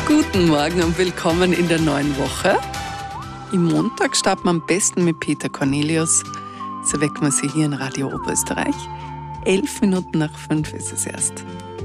Guten Morgen und willkommen in der neuen Woche. Im Montag starten wir am besten mit Peter Cornelius. So wecken wir Sie hier in Radio Oberösterreich. 11 Minuten nach 5 ist es erst.